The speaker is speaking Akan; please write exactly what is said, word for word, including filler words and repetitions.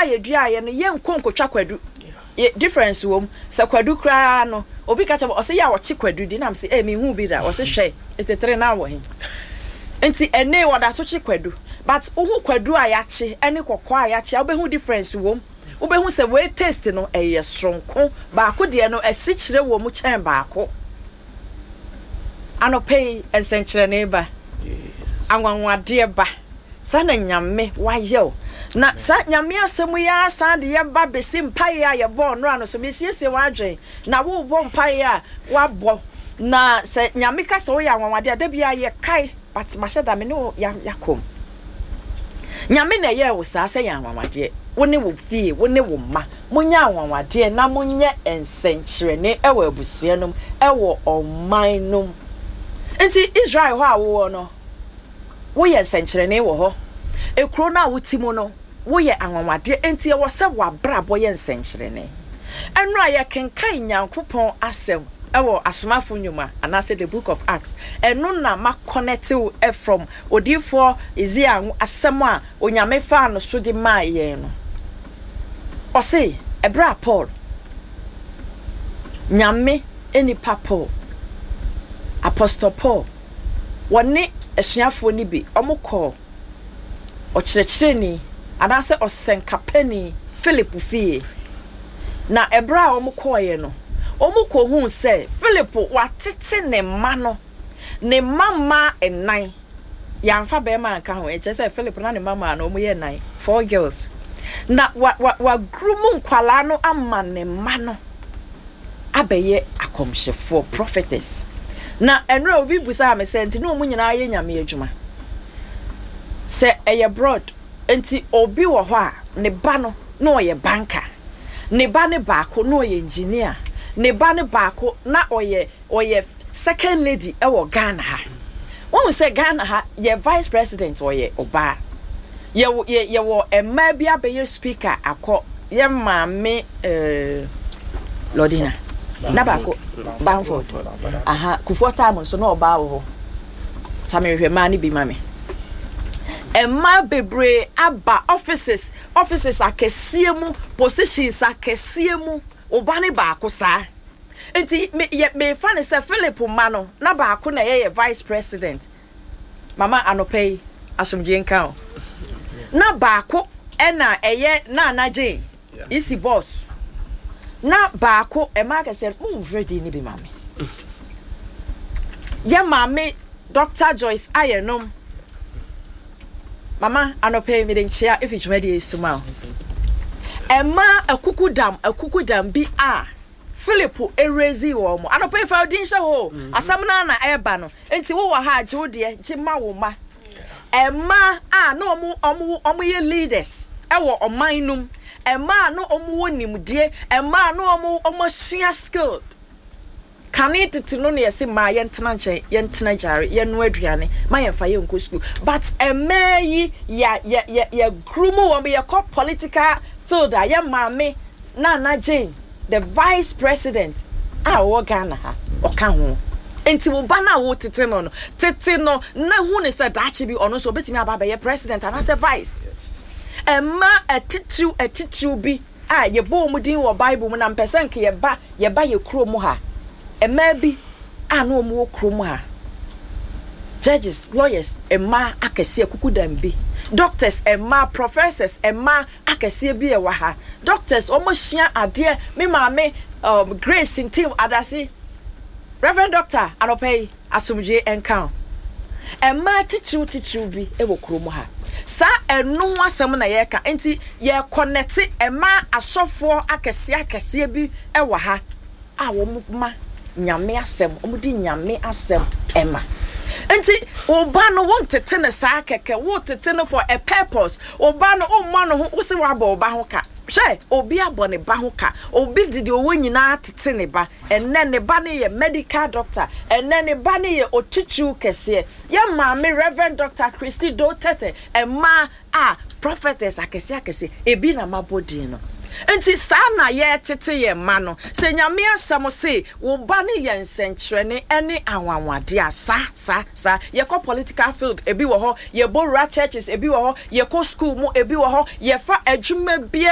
a yedua ye no ye nkonkotwa kwadu difference wom se kwadu kra no obi ka chabo o se ya wo chi kwadu di nam se eh me hu bi da o se hwe etetere na wo he enti ene wo da so chi kwadu but uhu kwadu a ya chi ene kokko a ya chi obehu difference wom obehu se we taste no eye sonko ba ko de no esi kire wo mu chen ba ko anopei ensenkyere ne ba anwanwade ba sana nyame wayo na sa nyame asemu ya sa de ye ba besi mpae ya ye bo no ano so besiesie wadwen na wo bo mpae ya wabo na se nyame ka se wo ya anwanwade da bia ye kai but mashada me no ya yakom nyame na ye wo sa se ya anwanwade wo ne wo fie wo ne wo ma munya anwanwade na munye ensenkyere ne ewo abusianum ewo omanum enti Israel ho awo no wo ye ensenkyere ne wo ho ekro na wotimo no wo ye anwanwade enti e wo se wa brabo ye ensenkyere ne enu aye kenkan nyankopon asem ewo asomafo nyuma anase the book of Acts enu na ma connect e from odifo Isaiah asem a onyame fa no so de ma ye no o se ebra Paul nyame eni Paul Apostle Paul woni ehyiafo ni bi omukọ okyerɛkyerɛni anase osenkapani Philip fie na ebra omukọ ye no omukọ hu se Philip watete ne ma no ne mama enan yamfa be ma nka ho e se Philip na ne mama na omuye nine four girls na wa wa, wa grumu nkwala no amma ne ma no abeye akomhyefo prophetess na enra obi busa me senti no mu nyina ye nyame adwuma se eye broad enti obi wo ho a ne ba no na oye banker ne ba ne baako na oye engineer ne ba ne baako na oye oye second lady e wo Ghana ha won se Ghana ha ye vice president oye oba ye ye ye wo emma bia be ye speaker akọ ye maame eh Lodina na bako Bamford aha Kufuor mo so na oba wo samehwe ma ni bi mame emma bebre aba offices offices akesie mu positions akesie mu oba ne baako sa enti me me fa ne se Philip Mano na baako na ye vice president mama anopei asomdwe nka o na baako ena eye na anaje isi boss na baako e ma ka se mu ready ni bi mame ya mame Doctor Joyce ayenom mama anope me den chia if it ready isuma ema akukudam akukudam bi a Philip erezi wo mo anope fa odin hye ho asam na na eba no enti wo wa ha je wo de je ma wo ma ema a na omu omu omu ye leaders ewo omanum ema no omu wonimdie ema no omu omu sua skilled kanite tino ne yesi ma ye ntena nche ye ntena jare ye no aduane ma ye fa ye nko school but ema yi ya ya ya, ya grumu wo ye call political field ya maame na na Jane the vice president a wo Ghana ha oka ho enti wo ba na wo tete no no tete no na hu ne se dachi bi ono so obetimi aba be ye president and as a vice emma atitu atitu bi a ye bo mu din wo Bible mu na mpese nke ye ba ye ba ye kuro mu ha emma bi a no mu wo kuro mu ha judges lawyers emma akese akukudam bi doctors emma professors emma akese bi e wa ha doctors omohia ade me maame um Grace in team adasi Reverend Doctor Anopei asomdwe enka emma titu titu bi e wo kuro mu ha sa enu asem na ye ka enti ye connect emma asofo akese akese bi e wa ha a wo ma nyame asem omudi nyame asem emma enti oba no won tete ne sa keke wo tete no for a purpose oba no o ma no ho wo se wa ba oba ho ka hwe obi abo ne ba ho ka obi didi owo nyina tete ne ba enne ne ba ne ye medical doctor enne ne ba ne ye otutu kese ye maame Reverend Doctor Christy Do Tete emma a prophetess akese akese ebi na mabodi no enti sana ye tete ye ma no se nyame asam se wo ba ne ye nsenkyerene ene awanwade asa sa sa ye ko political field ebi wo ho ye borura churches ebi wo ho ye ko school mu ebi wo ho ye fa adwuma bia